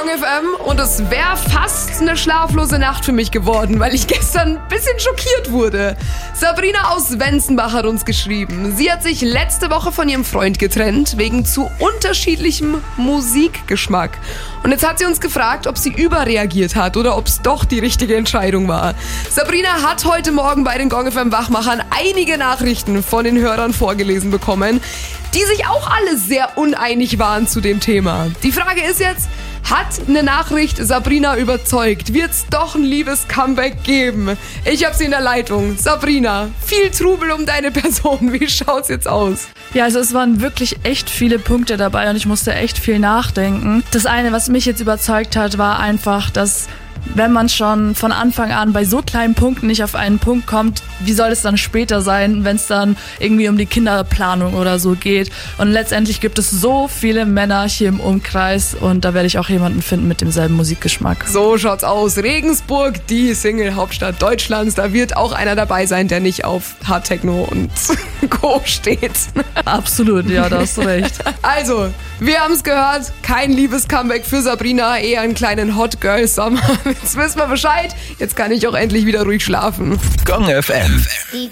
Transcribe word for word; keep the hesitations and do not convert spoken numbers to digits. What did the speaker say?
Gong F M und es wäre fast eine schlaflose Nacht für mich geworden, weil ich gestern ein bisschen schockiert wurde. Sabrina aus Wenzenbach hat uns geschrieben. Sie hat sich letzte Woche von ihrem Freund getrennt, wegen zu unterschiedlichem Musikgeschmack. Und jetzt hat sie uns gefragt, ob sie überreagiert hat oder ob es doch die richtige Entscheidung war. Sabrina hat heute Morgen bei den Gong F M Wachmachern einige Nachrichten von den Hörern vorgelesen bekommen, die sich auch alle sehr uneinig waren zu dem Thema. Die Frage ist jetzt, hat eine Nachricht Sabrina überzeugt? Wird's doch ein liebes Comeback geben? Ich hab sie in der Leitung. Sabrina, viel Trubel um deine Person. Wie schaut's jetzt aus? Ja, also es waren wirklich echt viele Punkte dabei und ich musste echt viel nachdenken. Das eine, was mich jetzt überzeugt hat, war einfach, dass wenn man schon von Anfang an bei so kleinen Punkten nicht auf einen Punkt kommt, wie soll es dann später sein, wenn es dann irgendwie um die Kinderplanung oder so geht? Und letztendlich gibt es so viele Männer hier im Umkreis und da werde ich auch jemanden finden mit demselben Musikgeschmack. So schaut's aus. Regensburg, die Single-Hauptstadt Deutschlands. Da wird auch einer dabei sein, der nicht auf Hard Techno und Co. steht. Absolut, ja, da hast du recht. Also, wir haben es gehört. Kein liebes Comeback für Sabrina, eher einen kleinen Hot Girl Summer. Jetzt wissen wir Bescheid. Jetzt kann ich auch endlich wieder ruhig schlafen. Gong F M.